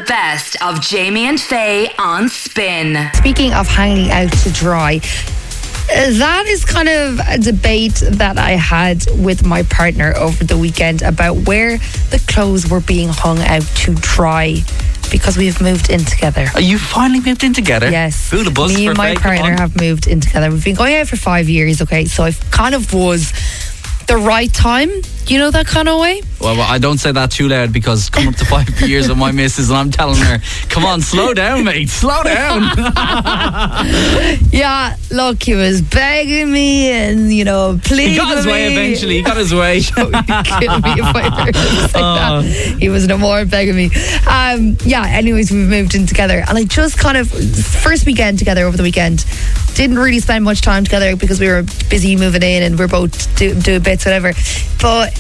the best of Jamie and Faye on Spin. Speaking of hanging out to dry, that is kind of a debate that I had with my partner over the weekend about where the clothes were being hung out to dry, because we've moved in together. Are you finally moved in together? Yes. Who the buzz Me for and my Faye? partner have moved in together. We've been going out for 5 years, okay? So I kind of was the right time, you know, that kind of way. Well, I don't say that too loud, because come up to 5 years with my missus and I'm telling her, come on, slow down, mate, slow down. Yeah, look, he was begging me and, you know, pleading. He got his way eventually, he got his way. Kill me if I heard him say that. He was no more begging me. Yeah, anyways, we've moved in together, and I just kind of, first weekend together over the weekend, didn't really spend much time together because we were busy moving in and we're both doing bits, whatever. But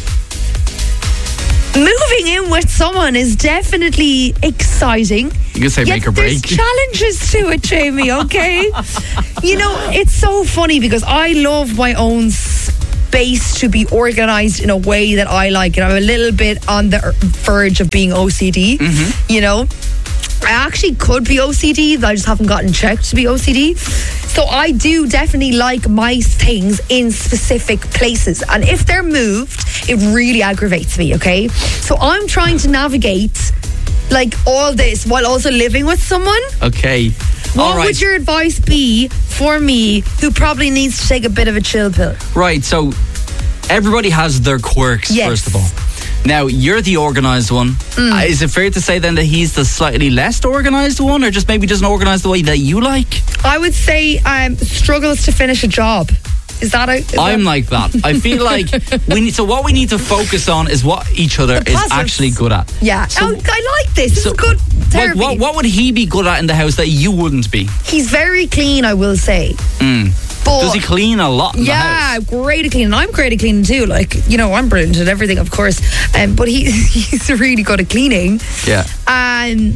moving in with someone is definitely exciting. You can say Yet make or break. there's challenges to it, Jamie, okay? You know, it's so funny because I love my own space to be organised in a way that I like it. I'm a little bit on the verge of being OCD, you know? I actually could be OCD, I just haven't gotten checked to be OCD. So I do definitely like my things in specific places. And if they're moved, it really aggravates me, okay? So I'm trying to navigate like all this while also living with someone. Okay. What would your advice be for me, who probably needs to take a bit of a chill pill? Right, so everybody has their quirks, Yes. first of all. Now, you're the organised one. Is it fair to say then that he's the slightly less organised one, or just maybe doesn't organise the way that you like? I would say struggles to finish a job. Is that I'm like that. I feel like what we need to focus on is what each other is positives. actually good at. Yeah. So- I like this. This is good Like, therapy. what would he be good at in the house that you wouldn't be? He's very clean, I will say. But Does he clean a lot in the yeah, house? great at cleaning. I'm great at cleaning too. Like, you know, I'm brilliant at everything, of course. But he's really good at cleaning. Yeah. And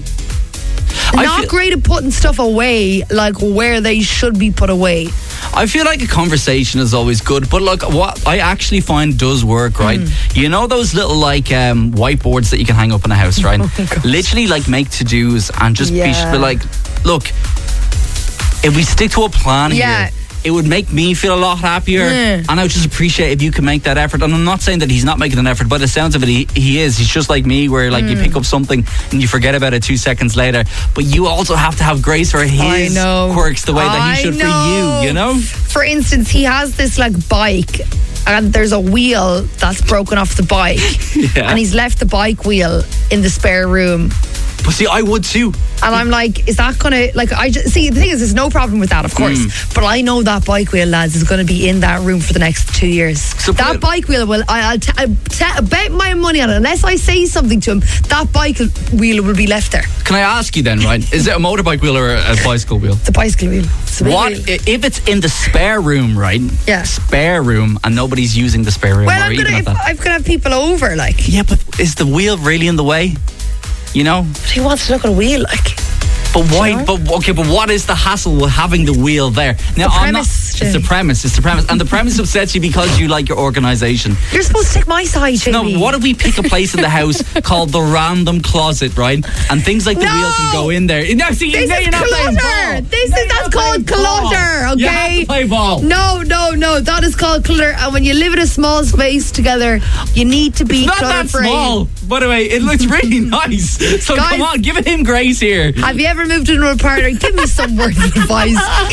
I not feel- great at putting stuff away, like where they should be put away. I feel like a conversation is always good, but look, what I actually find does work, right? You know those little like whiteboards that you can hang up in a house, right? Literally like make to-dos and just Yeah. be like, look, if we stick to a plan Yeah. here, it would make me feel a lot happier, and I would just appreciate if you can make that effort. And I'm not saying that he's not making an effort, but the sounds of it, he is. He's just like me, where like you pick up something and you forget about it 2 seconds later. But you also have to have grace for his quirks the way that he should for you, you know? For instance, he has this like bike, and there's a wheel that's broken off the bike, Yeah. and he's left the bike wheel in the spare room. But see, I would too. And I'm like, is that gonna, like, see, the thing is, there's no problem with that, of course. But I know that bike wheel, lads, is gonna be in that room for the next 2 years. So that bike wheel will, I'll bet my money on it. Unless I say something to him, that bike wheel will be left there. Can I ask you then, right? Is it a motorbike wheel or a bicycle wheel? The bicycle wheel. It's a big What wheel. if it's in the spare room, right? Yeah. Spare room, and nobody's using the spare room. Well, or I'm even gonna at that. have people over, like. Yeah, but is the wheel really in the way? You know? But he wants to look at a wheel, like. But why? Sure. But what is the hassle with having the wheel there? Now, premise, it's the premise. It's the premise, and the premise upsets you because you like your organisation. You're supposed to take my side, Jamie. No, what if we pick a place in the house called the random closet, right? And things like the wheel can go in there. No, see, This now is you're not playing clutter. ball. That's called clutter, okay? You have to play ball. No, that is called clutter. And when you live in a small space together, you need to be It's not that clutter-free. small. By the way, it looks really nice. So Guys, come on, give him grace here. Have you ever moved into an apartment? Give me some words of advice.